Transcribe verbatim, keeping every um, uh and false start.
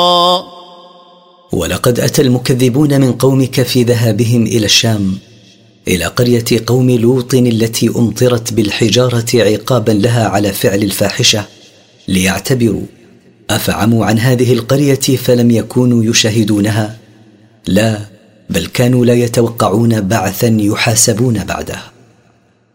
ولقد أتى المكذبون من قومك في ذهابهم إلى الشام إلى قرية قوم لوط التي أمطرت بالحجارة عقابا لها على فعل الفاحشة ليعتبروا، أفعموا عن هذه القرية فلم يكونوا يشاهدونها؟ لا، بل كانوا لا يتوقعون بعثا يحاسبون بعده.